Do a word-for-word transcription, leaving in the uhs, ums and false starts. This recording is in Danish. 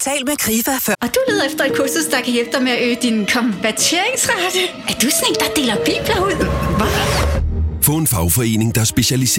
Tal med Krifa før. Og du leder efter et kursus, der kan hjælpe dig med at øge din konverteringsrate. Er du sådan en, der deler bibler ud? Få en fagforening, der specialiserer